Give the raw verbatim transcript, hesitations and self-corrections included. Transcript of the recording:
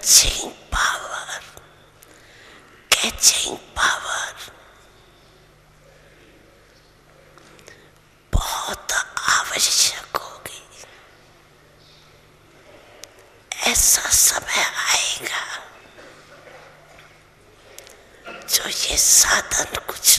Catching power, catching power बहुत आवश्यक होगी। ऐसा समय आएगा जो ये साधन कुछ